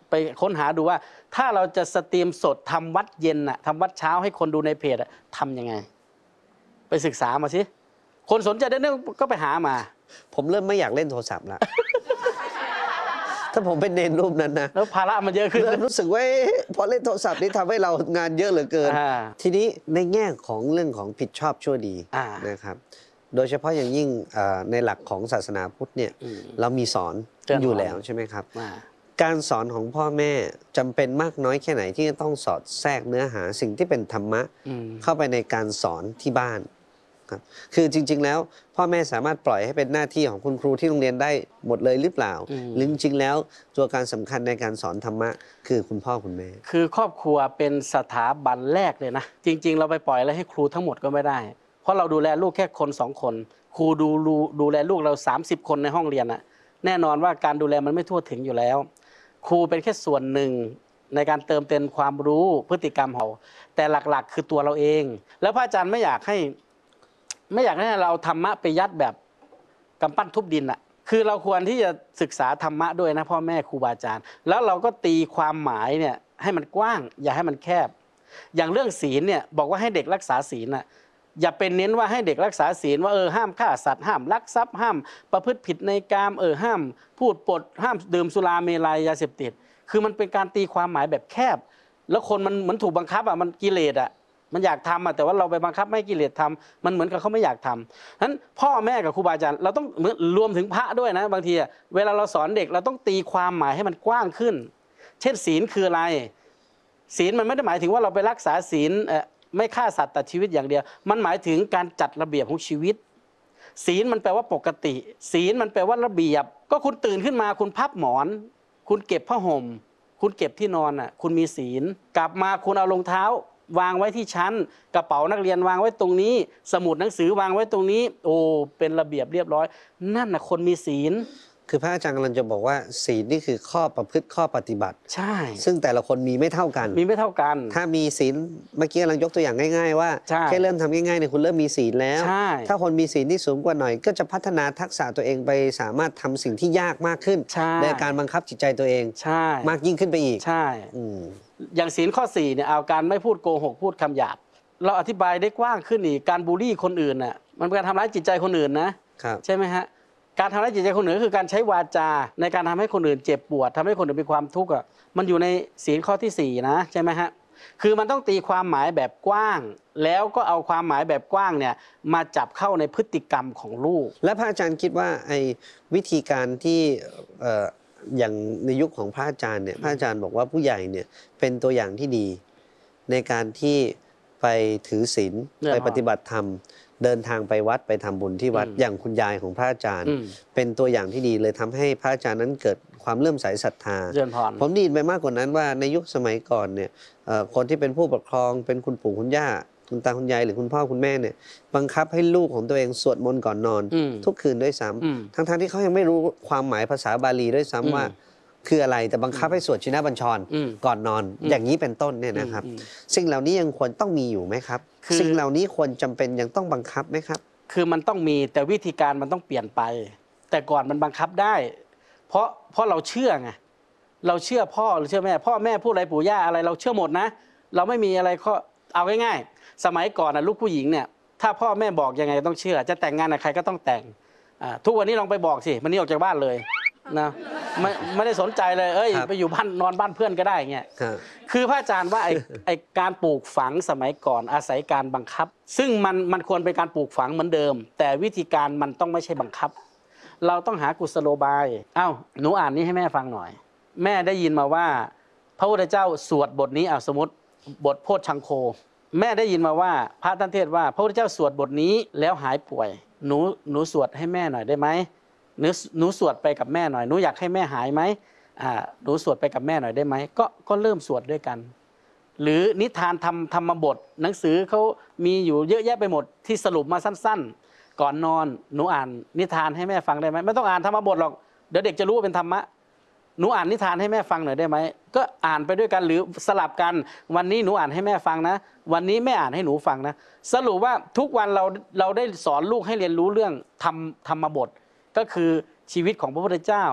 [SPEAKER 1] ไปค้นหาดูว่า ถ้าเราจะสตรีมสดทำวัดเย็นน่ะทำวัดเช้าให้คนดูในเพจทำยังไงไปศึกษามาสิคนสนใจเรื่องก็ไปหามา
[SPEAKER 2] ผมเริ่มไม่อยากเล่นโทรศัพท์ละ ถ้าผมเป็นเนรรูปนั้นนะ
[SPEAKER 1] แล้วภาระมันเยอะขึ้น
[SPEAKER 2] รู้สึกว่าพอเล่นโทรศัพท์นี่ทำให้เรางานเยอะเหลือเกินทีนี้ในแง่ของเรื่องของผิดชอบชั่วดีนะครับโดยเฉพาะอย่างยิ่งในหลักของศาสนาพุทธเนี่ยเรามีสอนอยู่แล้วใช่ไหมครับการสอนของพ่อแม่จำเป็นมากน้อยแค่ไหนที่จะต้องสอดแทรกเนื้อหาสิ่งที่เป็นธรรมะเข้าไปในการสอนที่บ้านครับคือจริงๆแล้วพ่อแม่สามารถปล่อยให้เป็นหน้าที่ของคุณครูที่โรงเรียนได้หมดเลยหรือเปล่าหรือจริงๆแล้วตัวการสำคัญในการสอนธรรมะคือคุณพ่อคุณแม่
[SPEAKER 1] คือครอบครัวเป็นสถาบันแรกเลยนะจริงๆเราไปปล่อยแล้วให้ครูทั้งหมดก็ไม่ได้เพราะเราดูแลลูกแค่คน2 คนครูดูแลลูกเรา30 คนในห้องเรียนนะแน่นอนว่าการดูแลมันไม่ทั่วถึงอยู่แล้วครูเป็นแค่ส่วนหนึ่งในการเติมเต็มความรู้พฤติกรรมเราแต่หลักๆคือตัวเราเองแล้วพระอาจารย์ไม่อยากให้เราธรรมะไปยัดแบบกำปั้นทุบดินอ่ะคือเราควรที่จะศึกษาธรรมะด้วยนะพ่อแม่ครูบาอาจารย์แล้วเราก็ตีความหมายเนี่ยให้มันกว้างอย่าให้มันแคบอย่างเรื่องศีลเนี่ยบอกว่าให้เด็กรักษาศีลน่ะอย่าเป็นเน้นว่าให้เด็กรักษาศีลว่าห้ามฆ่าสัตว์ห้ามลักทรัพย์ห้ามประพฤติผิดในกามห้ามพูดปดห้ามดื่มสุราเมลัยยาเสพติดคือมันเป็นการตีความหมายแบบแคบแล้วคนมันเหมือนถูกบังคับอ่ะมันกิเลสอ่ะมันอยากทำแต่ว่าเราไปบังคับไม่กิเลสทำมันเหมือนกับเขาไม่อยากทำนั้นพ่อแม่กับครูบาอาจารย์เราต้องรวมถึงพระด้วยนะบางทีเวลาเราสอนเด็กเราต้องตีความหมายให้มันกว้างขึ้นเช่นศีลคืออะไรศีลมันไม่ได้หมายถึงว่าเราไปรักษาศีลไม่ฆ่าสัตว์ตัดชีวิตอย่างเดียวมันหมายถึงการจัดระเบียบของชีวิตศีลมันแปลว่าปกติศีลมันแปลว่าระเบียบก็คุณตื่นขึ้นมาคุณพับหมอนคุณเก็บผ้าห่มคุณเก็บที่นอนคุณมีศีลกลับมาคุณเอารองเท้าวางไว้ที่ชั้นกระเป๋านักเรียนวางไว้ตรงนี้สมุดหนังสือวางไว้ตรงนี้โอ้เป็นระเบียบเรียบร้อยนั่นคนมีศีล
[SPEAKER 2] คือพระอาจารย์กำลังจะบอกว่าศีลนี่คือข้อประพฤติข้อปฏิบัติ
[SPEAKER 1] ใช่
[SPEAKER 2] ซึ่งแต่ละคนมีไม่เท่ากันถ้ามีศีลเมื่อกี้กำลังยกตัวอย่างง่ายๆว่าแค่เริ่มทำง่ายๆเนี่ยคุณเริ่มมีศีลแล้วถ้าคนมีศีลที่สูงกว่าหน่อยก็จะพัฒนาทักษะตัวเองไปสามารถทำสิ่งที่ยากมากขึ้นในการบังคับจิตใจตัวเองมากยิ่งขึ้นไปอีก
[SPEAKER 1] ใช่อย่างศีลข้อ4เนี่ยเอาการไม่พูดโกหกพูดคำหยาบเราอธิบายได้กว้างขึ้นอีกการบูลลี่คนอื่นน่ะมันเป็นการทำร้ายจิตใจคนอื่นนะใช่ไหมฮะการทำร้ายจิตใจคนอื่นคือการใช้วาจาในการทำให้คนอื่นเจ็บปวดทำให้คนอื่นมีความทุกข์มันอยู่ในศีลข้อที่4นะใช่ไหมฮะคือมันต้องตีความหมายแบบกว้างแล้วก็เอาความหมายแบบกว้างเนี่ยมาจับเข้าในพฤติกรรมของลูก
[SPEAKER 2] และพระอาจารย์คิดว่าไอ้วิธีการที่อย่างในยุคของพระอาจารย์เนี่ยพระอาจารย์บอกว่าผู้ใหญ่เนี่ยเป็นตัวอย่างที่ดีในการที่ไปถือศีลไปปฏิบัติธรรมเดินทางไปวัดไปทำบุญที่วัดอย่างคุณยายของพระอาจารย์เป็นตัวอย่างที่ดีเลยทำให้พระอาจารย์นั้นเกิดความเลื่อมใสศรัทธาผมได้ยินไปมากกว่านั้นว่าในยุคสมัยก่อนเนี่ยคนที่เป็นผู้ปกครองเป็นคุณปู่คุณย่าคุณตาคุณยายหรือคุณพ่อคุณแม่เนี่ยบังคับให้ลูกของตัวเองสวดมนต์ก่อนนอนทุกคืนด้วยซ้ำทั้งที่เขายังไม่รู้ความหมายภาษาบาลีด้วยซ้ำว่าคืออะไรแต่บังคับให้สวดชินบัญชรก่อนนอนอย่างนี้เป็นต้นเนี่ยนะครับสิ่งเหล่านี้ยังควรต้องมีอยู่ไหมครับสิ่งเหล่านี้ควรจำเป็นยังต้องบังคับไหมครับ
[SPEAKER 1] คือมันต้องมีแต่วิธีการมันต้องเปลี่ยนไปแต่ก่อนมันบังคับได้เพราะเราเชื่อไงเราเชื่อพ่อหรือเชื่อแม่พ่อแม่พูดอะไรปู่ย่าอะไรเราเชื่อหมดนะเราไม่มีอะไรข้อเอาง่ายๆสมัยก่อนลูกผู้หญิงเนี่ยถ้าพ่อแม่บอกยังไงต้องเชื่อจะแต่งงานกับใครก็ต้องแต่งทุกวันนี้ลองไปบอกสิมันนี่ออกจากบ้านเลยนะไม่ได้สนใจเลยไปอยู่บ้านนอนบ้านเพื่อนก็ได้เงี้ยคือพระอาจารย์ว่าไอ้การปลูกฝังสมัยก่อนอาศัยการบังคับซึ่งมันควรเป็นการปลูกฝังเหมือนเดิมแต่วิธีการมันต้องไม่ใช่บังคับเราต้องหากุศโลบายหนูอ่านนี้ให้แม่ฟังหน่อยแม่ได้ยินมาว่าพระพุทธเจ้าสวดบทนี้สมมติบทโพชฌังโฆแม่ได้ยินมาว่าพระท่านเทศว่าพระพุทธเจ้าสวดบทนี้แล้วหายป่วยหนูสวดให้แม่หน่อยได้ไหมหนูสวดไปกับแม่หน่อยหนูอยากให้แม่หายไหมหนูสวดไปกับแม่หน่อยได้ไหมก็เริ่มสวดด้วยกันหรือนิทานธรรมบทหนังสือเขามีอยู่เยอะแยะไปหมดที่สรุปมาสั้นๆก่อนนอนหนูอ่านนิทานให้แม่ฟังได้ไหมไม่ต้องอ่านธรรมบทหรอกเดี๋ยวเด็กจะรู้ว่าเป็นธรรมะหนูอ่านนิทานให้แม่ฟังหน่อยได้ไหมก็อ่านไปด้วยกันหรือสลับกันวันนี้หนูอ่านให้แม่ฟังนะวันนี้แม่อ่านให้หนูฟังนะสรุปว่าทุกวันเราได้สอนลูกให้เรียนรู้เรื่องธรรมบทก็คือชีวิตของพระพุทธเจ้า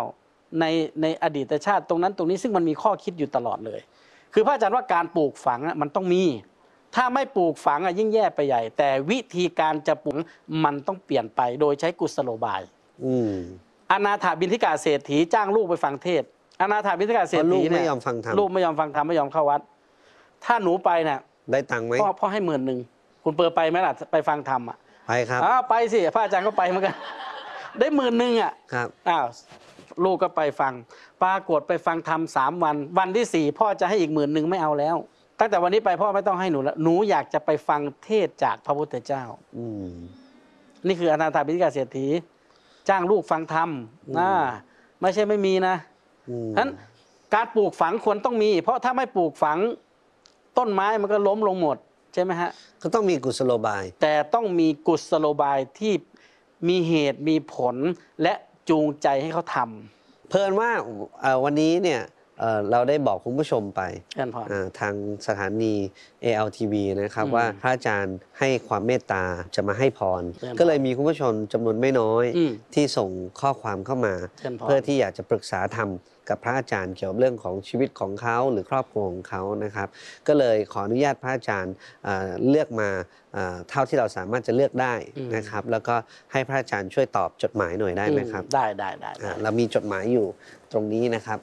[SPEAKER 1] ในอดีตชาติตรงนั้นตรงนี้ซึ่งมันมีข้อคิดอยู่ตลอดเลย คือพระอาจารย์ว่าการปลูกฝังมันต้องมีถ้าไม่ปลูกฝังยิ่งแย่ไปใหญ่แต่วิธีการจะปลูกมันต้องเปลี่ยนไปโดยใช้กุศโลบายอนาถบิณฑิกาเศรษฐีจ้างลูกไปฟังเทศอนาถบิณฑิกาเศรษฐีเนี่ยลูกไม่ยอมฟังธรรมไม่ยอมเข้าวัดถ้าหนูไปเนี่ยได้ตังค์ไหมพ่อให้10,000คุณเปิดไปไหมล่ะไปฟังธรรมอ่ะไปครับไปสิพระอาจารย์ก็ไปเหมือนกันได้10,000อ่ะครับลูกก็ไปฟังปรากฏไปฟังธรรม3 วันวันที่4พ่อจะให้อีก10,000ไม่เอาแล้วตั้งแต่วันนี้ไปพ่อไม่ต้องให้หนูแล้วหนูอยากจะไปฟังเทศจากพระพุทธเจ้านี่คืออนาถบิณฑิกาเศรษฐีจ้างลูกฟังธรรมไม่ใช่ไม่มีนะฉะนั้นการปลูกฝังควรต้องมีเพราะถ้าไม่ปลูกฝังต้นไม้มันก็ล้มลงหมดใช่ไหมฮะก็ต้องมีกุศโลบายแต่ต้องมีกุศโลบายที่มีเหตุมีผลและจูงใจให้เขาทำเพลินว่าวันนี้เนี่ยเราได้บอกคุณผู้ชมไปทางสถานี ALTV นะครับว่าพระอาจารย์ให้ความเมตตาจะมาให้พรก็เลยมีคุณผู้ชมจำนวนไม่น้อยที่ส่งข้อความเข้ามาเพื่อที่อยากจะปรึกษาธรรมกับพระอาจารย์เกี่ยวกับเรื่องของชีวิตของเขาหรือครอบครัวของเขานะครับก็เลยขออนุญาตพระอาจารย์เลือกมาเท่าที่เราสามารถจะเลือกได้นะครับแล้วก็ให้พระอาจารย์ช่วยตอบจดหมายหน่อยได้ไหมครับได้เรามีจดหมายอยู่ตรงนี้นะครับ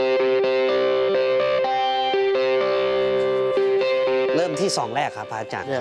[SPEAKER 1] เริ่มที่2แรกครับพระอาจารย์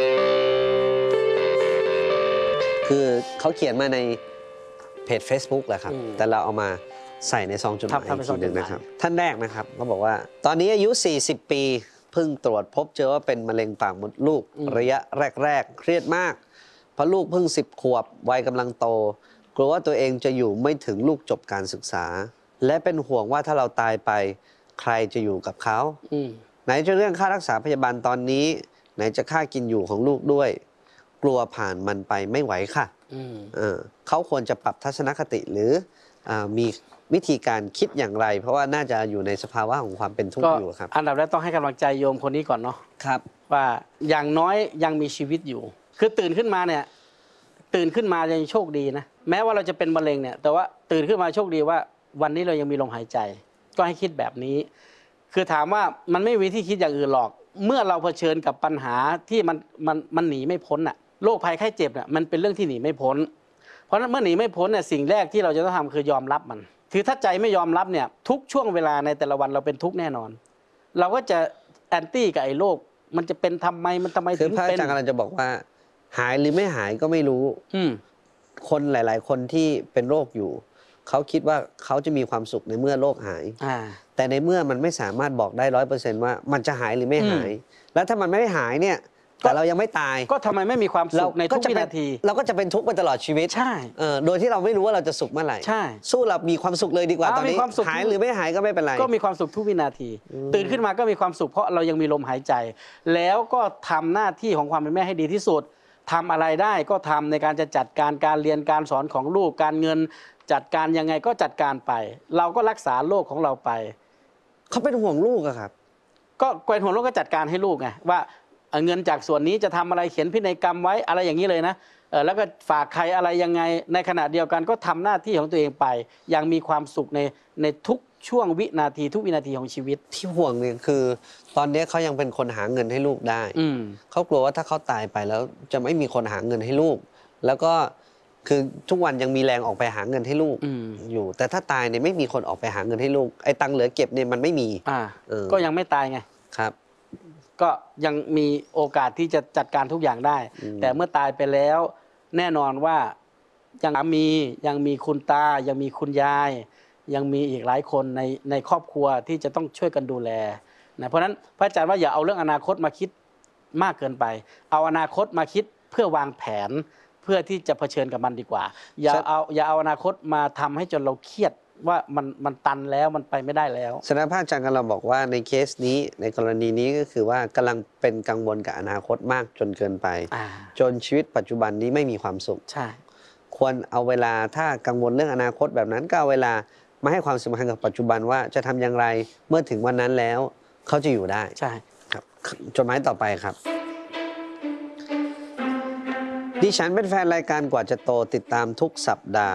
[SPEAKER 1] คือเขาเขียนมาในเพจ Facebook แหละครับแต่เราเอามาใส่ในซองจดหมายอีกทีหนึ่งนะครับท่านแรกนะครับเขาบอกว่าตอนนี้อายุ40 ปีเพิ่งตรวจพบเจอว่าเป็นมะเร็งปากมดลูกระยะแรกเครียดมากเพราะลูกเพิ่ง10 ขวบวัยกำลังโตกลัวว่าตัวเองจะอยู่ไม่ถึงลูกจบการศึกษาและเป็นห่วงว่าถ้าเราตายไปใครจะอยู่กับเขาไหนจะเรื่องค่ารักษาพยาบาลตอนนี้ไหนจะค่ากินอยู่ของลูกด้วยกลัวผ่านมันไปไม่ไหวค่ะเขาควรจะปรับทัศนคติหรือมีวิธีการคิดอย่างไรเพราะว่าน่าจะอยู่ในสภาวะของความเป็นทุกข์อยู่ครับอันดับแรกต้องให้กำลังใจโยมคนนี้ก่อนเนาะครับว่าอย่างน้อยยังมีชีวิตอยู่คือตื่นขึ้นมาเนี่ยตื่นขึ้นมายังโชคดีนะแม้ว่าเราจะเป็นมะเร็งเนี่ยแต่ว่าตื่นขึ้นมาโชคดีว่าวันนี้เรายังมีลมหายใจก็ให้คิดแบบนี้คือถามว่ามันไม่มีที่คิดอย่างอื่นหรอกเมื่อเราเผชิญกับปัญหาที่มันหนีไม่พ้นอ่ะโรคภัยไข้เจ็บเนี่ยมันเป็นเรื่องที่หนีไม่พ้นเพราะฉะนั้นเมื่อหนีไม่พ้นเนี่ยสิ่งแรกที่เราจะต้องทำคือยอมรับมันคือถ้าใจไม่ยอมรับเนี่ยทุกช่วงเวลาในแต่ละวันเราเป็นทุกข์แน่นอนเราก็จะแอนตี้กับไอ้โรคมันจะเป็นทำไมถึงเป็นคือพระอาจารย์กำลังจะบอกว่าหายหรือไม่หายก็ไม่รู้คนหลายๆคนที่เป็นโรคอยู่เขาคิดว่าเขาจะมีความสุขในเมื่อโรคหายแต่ในเมื่อมันไม่สามารถบอกได้100%ว่ามันจะหายหรือไม่หายแล้วถ้ามันไม่ได้หายเนี่ยแต่เรายังไม่ตายก็ทำไมไม่มีความสุขในทุกวินาทีเราก็จะเป็นทุกข์ไปตลอดชีวิตใช่โดยที่เราไม่รู้ว่าเราจะสุขเมื่อไหร่ใช่สู้เรามีความสุขเลยดีกว่าตอนนี้หายหรือไม่หายก็ไม่เป็นไรก็มีความสุขทุกวินาทีตื่นขึ้นมาก็มีความสุขเพราะเรายังมีลมหายใจแล้วก็ทำหน้าที่ของความเป็นแม่ให้ดีที่สุดทำอะไรได้ก็ทำในการจะจัดการการเรียนการสอนของลูกการเงินจัดการยังไงก็จัดการไปเราก็รักษาโรคของเราไปเขาเป็นห่วงลูกอะครับก็เป็นห่วงลูกก็จัดการให้ลูกไงว่าเงินจากส่วนนี้จะทำอะไรเขียนพินัยกรรมไว้อะไรอย่างนี้เลยนะแล้วก็ฝากใครอะไรยังไงในขณะเดียวกันก็ทำหน้าที่ของตัวเองไปยังมีความสุขในทุกช่วงวินาทีทุกวินาทีของชีวิตที่ห่วงเนี่ยคือตอนนี้เขายังเป็นคนหาเงินให้ลูกได้เขากลัวว่าถ้าเขาตายไปแล้วจะไม่มีคนหาเงินให้ลูกแล้วก็คือทุกวันยังมีแรงออกไปหาเงินให้ลูกอยู่แต่ถ้าตายเนี่ยไม่มีคนออกไปหาเงินให้ลูกไอ้ตังค์เหลือเก็บเนี่ยมันไม่มีก็ยังไม่ตายไงครับก็ยังมีโอกาสที่จะจัดการทุกอย่างได้แต่เมื่อตายไปแล้วแน่นอนว่ายังมีคุณตายังมีคุณยายยังมีอีกหลายคนในครอบครัวที่จะต้องช่วยกันดูแลนะเพราะฉะนั้นพระอาจารย์ว่าอย่าเอาเรื่องอนาคตมาคิดมากเกินไปเอาอนาคตมาคิดเพื่อวางแผนเพื่อที่จะเผชิญกับมันดีกว่าอย่าเอาอนาคตมาทำให้จนเราเครียดว่ามันตันแล้วมันไปไม่ได้แล้วฉะนั้นพระอาจารย์กำลังบอกว่าในเคสนี้ในกรณีนี้ก็คือว่ากำลังเป็นกังวลกับอนาคตมากจนเกินไปจนชีวิตปัจจุบันนี้ไม่มีความสุขใช่ควรเอาเวลาถ้ากังวลเรื่องอนาคตแบบนั้นก็เอาเวลามาให้ความสำคัญกับปัจจุบันว่าจะทำอย่างไรเมื่อถึงวันนั้นแล้วเขาจะอยู่ได้ใช่ครับจดหมายต่อไปครับดิฉันเป็นแฟนรายการกว่าจะโตติดตามทุกสัปดาห์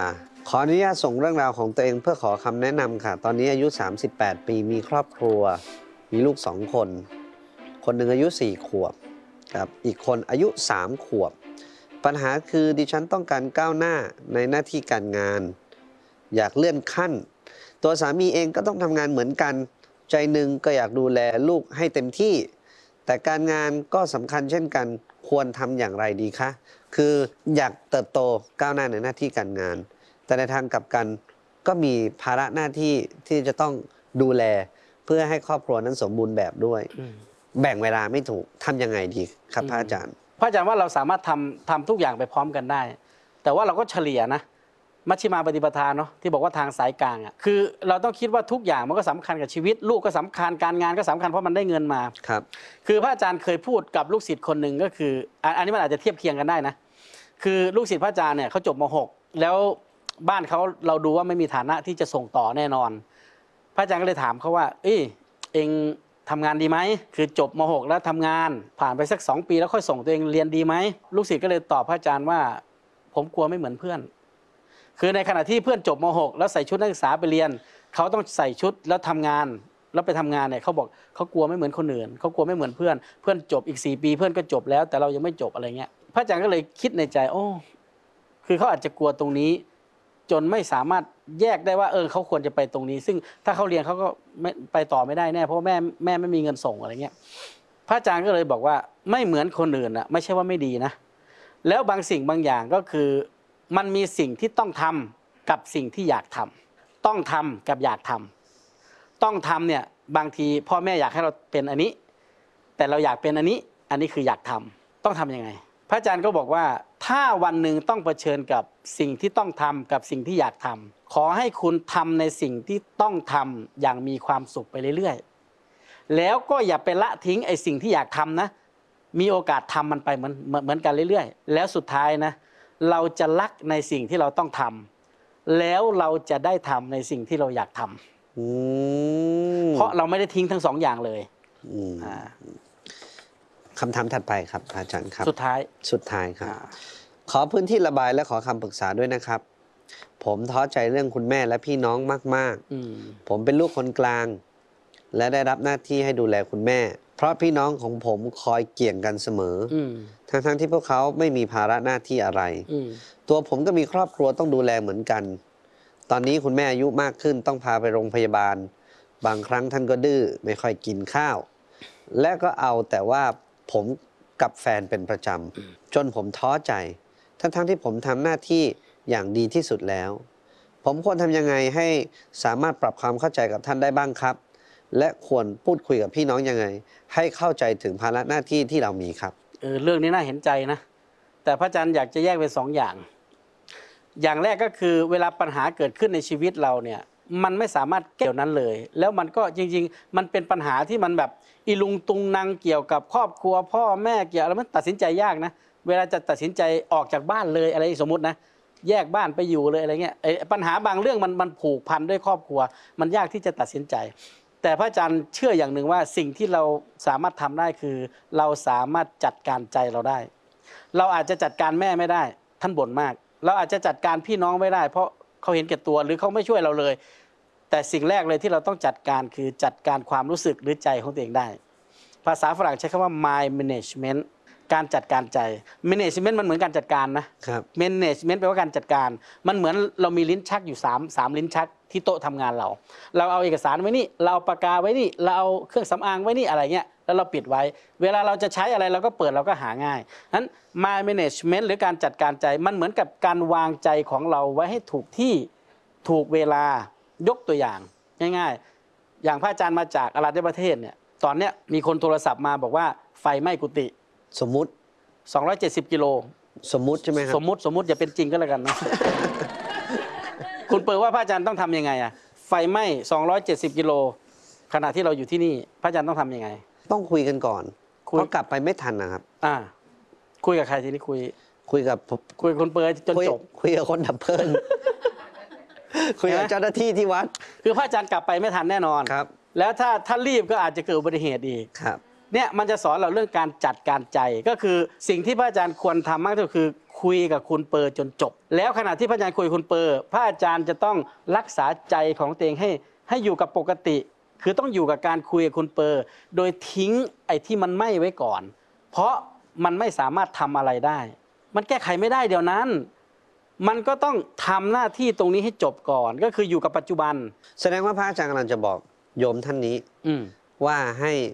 [SPEAKER 2] ขออนุญาตส่งเรื่องราวของตัวเองเพื่อขอคำแนะนำค่ะ ตอนนี้อายุ 38 ปีมีครอบครัว มีลูก2 คน คนหนึ่งอายุ4 ขวบครับอีกคนอายุ3 ขวบปัญหาคือดิฉันต้องการก้าวหน้าในหน้าที่การงาน อยากเลื่อนขั้น ตัวสามีเองก็ต้องทำงานเหมือนกันใจหนึ่งก็อยากดูแลลูกให้เต็มที่ แต่การงานก็สำคัญเช่นกันควรทำอย่างไรดีคะคืออยากเติบโตก้าวหน้าในหน้าที่การงานแต่ในทางกลับกันก็มีภาระหน้าที่ที่จะต้องดูแลเพื่อให้ครอบครัวนั้นสมบูรณ์แบบด้วยแบ่งเวลาไม่ถูกทำยังไงดีครับพระอาจารย์
[SPEAKER 1] พระอาจารย์ว่าเราสามารถทำทุกอย่างไปพร้อมกันได้แต่ว่าเราก็เฉลี่ยนะมัชฌิมาปฏิปทาเนาะที่บอกว่าทางสายกลางอ่ะคือเราต้องคิดว่าทุกอย่างมันก็สำคัญกับชีวิตลูกก็สำคัญการงานก็สำคัญเพราะมันได้เงินมา
[SPEAKER 2] ครับ
[SPEAKER 1] คือพระอาจารย์เคยพูดกับลูกศิษย์คนหนึ่งก็คืออันนี้มันอาจจะเทียบเคียงกันได้นะคือลูกศิษย์พระอาจารย์เนี่ยเขาจบม.6 แล้วบ้านเขาเราดูว่าไม่มีฐานะที่จะส่งต่อแน่นอนพระอาจารย์ก็เลยถามเขาว่าเองทำงานดีไหมคือจบม.6 แล้วทำงานผ่านไปสัก2 ปีแล้วค่อยส่งตัวเองเรียนดีไหมลูกศิษย์ก็เลยตอบพระอาจารย์ว่าผมกลัวไม่เหมือนเพื่อนคือในขณะที่เพื่อนจบม.6 แล้วใส่ชุดนักศึกษาไปเรียนเขาต้องใส่ชุดแล้วทำงานแล้วไปทำงานเนี่ยเขาบอกเขากลัวไม่เหมือนคนอื่นเขากลัวไม่เหมือนเพื่อนจบอีก4 ปีเพื่อนก็จบแล้วแต่เรายังไม่จบอะไรเงี้ยพระอาจารย์ก็เลยคิดในใจคือเขาอาจจะกลัวตรงนี้จนไม่สามารถแยกได้ว่าเขาควรจะไปตรงนี้ซึ่งถ้าเขาเรียนเขาก็ไม่ไปต่อไม่ได้แน่เพราะแม่ไม่มีเงินส่งอะไรเงี้ยพระอาจารย์ก็เลยบอกว่าไม่เหมือนคนอื่นไม่ใช่ว่าไม่ดีนะแล้วบางสิ่งบางอย่างก็คือมันมีสิ่งที่ต้องทำกับสิ่งที่อยากทำต้องทำกับอยากทำต้องทำเนี่ยบางทีพ่อแม่อยากให้เราเป็นอันนี้แต่เราอยากเป็นอันนี้คืออยากทำต้องทำยังไงพระอาจารย์ก็บอกว่าถ้าวันหนึ่งต้องเผชิญกับสิ่งที่ต้องทำกับสิ่งที่อยากทำขอให้คุณทำในสิ่งที่ต้องทำอย่างมีความสุขไปเรื่อยๆแล้วก็อย่าไปละทิ้งไอ้สิ่งที่อยากทำนะมีโอกาสทำมันไปเหมือนกันเรื่อยๆแล้วสุดท้ายนะเราจะรักในสิ่งที่เราต้องทำแล้วเราจะได้ทำในสิ่งที่เราอยากทำเพราะเราไม่ได้ทิ้งทั้ง2 อย่างเลย
[SPEAKER 2] คำถามถัดไปครับอาจารย์ครับสุดท้ายครับขอพื้นที่ระบายและขอคำปรึกษาด้วยนะครับผมท้อใจเรื่องคุณแม่และพี่น้องมากๆผมเป็นลูกคนกลางและได้รับหน้าที่ให้ดูแลคุณแม่เพราะพี่น้องของผมคอยเกี่ยงกันเสมอทั้งที่พวกเขาไม่มีภาระหน้าที่อะไรตัวผมก็มีครอบครัวต้องดูแลเหมือนกันตอนนี้คุณแม่อายุมากขึ้นต้องพาไปโรงพยาบาลบางครั้งท่านก็ดื้อไม่ค่อยกินข้าวและก็เอาแต่ว่าผมกับแฟนเป็นประจำจนผมท้อใจทั้งที่ผมทำหน้าที่อย่างดีที่สุดแล้วผมควรทำยังไงให้สามารถปรับความเข้าใจกับท่านได้บ้างครับและควรพูดคุยกับพี่น้องยังไงให้เข้าใจถึงภาระหน้าที่ที่เรามีครับ
[SPEAKER 1] เรื่องนี้น่าเห็นใจนะแต่พระอาจารย์อยากจะแยกเป็น2 อย่างแรกก็คือเวลาปัญหาเกิดขึ้นในชีวิตเราเนี่ยมันไม่สามารถแก้นั้นเลยแล้วมันก็จริงๆมันเป็นปัญหาที่มันแบบอีลุงตุงนางเกี่ยวกับครอบครัวพ่อแม่เกี่ยวแล้วมันตัดสินใจยากนะเวลาจะตัดสินใจออกจากบ้านเลยอะไรสมมุตินะแยกบ้านไปอยู่เลยอะไรเงี้ยปัญหาบางเรื่องมันผูกพันด้วยครอบครัวมันยากที่จะตัดสินใจแต่พระอาจารย์เชื่ออย่างหนึ่งว่าสิ่งที่เราสามารถทำได้คือเราสามารถจัดการใจเราได้เราอาจจะจัดการแม่ไม่ได้ท่านบ่นมากเราอาจจะจัดการพี่น้องไม่ได้เพราะเขาเห็นแก่ตัวหรือเขาไม่ช่วยเราเลยแต่สิ่งแรกเลยที่เราต้องจัดการคือจัดการความรู้สึกหรือใจของตัวเองได้ภาษาฝรั่งใช้คำว่า mind management การจัดการใจ management มันเหมือนการจัดการนะครับ management แปลว่าการจัดการมันเหมือนเรามีลิ้นชักอยู่3ลิ้นชักที่โต๊ะทำงานเราเอาเอกสารไว้นี่เราเอาปากกาไว้นี่เราเอาเครื่องสำอางไว้นี่อะไรเงี้ยแล้วเราปิดไว้เวลาเราจะใช้อะไรเราก็เปิดเราก็หาง่ายนั้น mind management หรือการจัดการใจมันเหมือนกับการวางใจของเราไว้ให้ถูกที่ถูกเวลายกตัวอย่างง่ายๆอย่างพระอาจารย์มาจากอารัญญประเทศเนี่ยตอนเนี้ยมีคนโทรศัพท์มาบอกว่าไฟไหม้กุฏิ
[SPEAKER 2] สมมุติ
[SPEAKER 1] 270 กิโล
[SPEAKER 2] สมมุติใช่ไหมครับ
[SPEAKER 1] สมมุติอย่าเป็นจริงก็แล้วกันนะ คุณเปิดว่าพระอาจารย์ต้องทำยังไงไฟไหม้270 กิโลขณะที่เราอยู่ที่นี่พระอาจารย์ต้องทำยังไง
[SPEAKER 2] ต้องคุยกันก่อนเพราะกลับไปไม่ทันนะครับ
[SPEAKER 1] คุยกับใครทีนี้คุยกับคนเปิดจนจบ
[SPEAKER 2] คุยกับคนดับเพลิงคุยกับเจ้าหน้าที่ที่วัด
[SPEAKER 1] คือพระอาจารย์กลับไปไม่ทันแน่นอน
[SPEAKER 2] ครับ
[SPEAKER 1] แล้วถ้ารีบก็อาจจะเกิดอุบัติเหตุอีก
[SPEAKER 2] ครับ
[SPEAKER 1] เนี่ยมันจะสอนเราเรื่องการจัดการใจก็คือสิ่งที่พระอาจารย์ควรทำมากที่สุดคือคุยกับคุณเปอร์จนจบ แล้วขณะที่พระอาจารย์คุยกับคุณเปอร์พระอาจารย์จะต้องรักษาใจของตัวเองให้อยู่กับปกติ คือต้องอยู่กับการคุยกับคุณเปอร์โดยทิ้งไอ้ที่มันไหม้ไว้ก่อน เพราะมันไม่สามารถทำอะไรได้ มันแก้ไขไม่ได้เดี๋ยวนั้น มันก็ต้องทำหน้าที่ตรงนี้ให้จบก่อน ก็คืออยู่กับปัจจุบัน
[SPEAKER 2] แสดงว่าพระอาจารย์กำลังจะบอกโยมท่านนี้ว่าให้